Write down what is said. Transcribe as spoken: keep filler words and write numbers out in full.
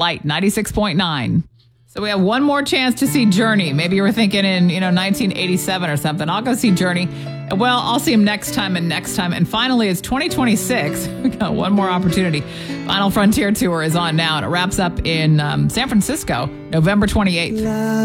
Light, ninety-six point nine. So we have one more chance to see Journey. Maybe you were thinking in, you know, nineteen eighty-seven or something. I'll go see Journey. Well, I'll see him next time and next time. And finally, it's twenty twenty-six. We got one more opportunity. Final Frontier Tour is on now, and it wraps up in um, San Francisco, November twenty-eighth.